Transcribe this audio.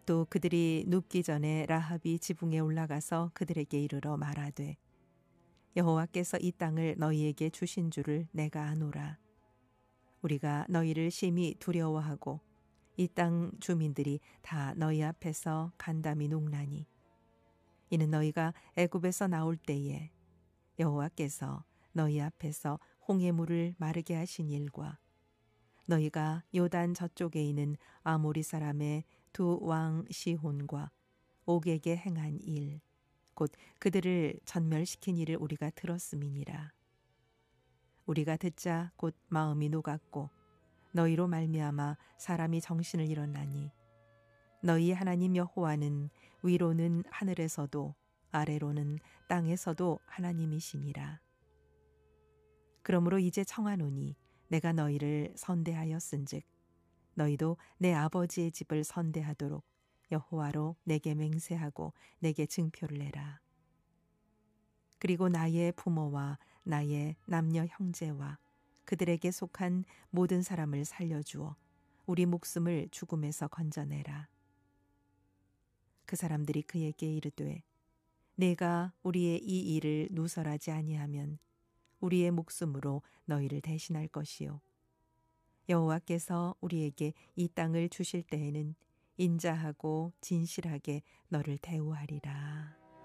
또 그들이 눕기 전에 라합이 지붕에 올라가서 그들에게 이르러 말하되 여호와께서 이 땅을 너희에게 주신 줄을 내가 아노라. 우리가 너희를 심히 두려워하고 이 땅 주민들이 다 너희 앞에서 간담이 녹나니 이는 너희가 애굽에서 나올 때에 여호와께서 너희 앞에서 홍해 물을 마르게 하신 일과 너희가 요단 저쪽에 있는 아모리 사람의 두 왕 시혼과 옥에게 행한 일, 곧 그들을 전멸시킨 일을 우리가 들었음이니라. 우리가 듣자 곧 마음이 녹았고 너희로 말미암아 사람이 정신을 잃었나니 너희 하나님 여호와는 위로는 하늘에서도 아래로는 땅에서도 하나님이시니라. 그러므로 이제 청하노니 내가 너희를 선대하였은즉 너희도 내 아버지의 집을 선대하도록 여호와로 내게 맹세하고 내게 증표를 내라. 그리고 나의 부모와 나의 남녀 형제와 그들에게 속한 모든 사람을 살려주어 우리 목숨을 죽음에서 건져내라. 그 사람들이 그에게 이르되 내가 우리의 이 일을 누설하지 아니하면 우리의 목숨으로 너희를 대신할 것이요 여호와께서 우리에게 이 땅을 주실 때에는 인자하고 진실하게 너를 대우하리라.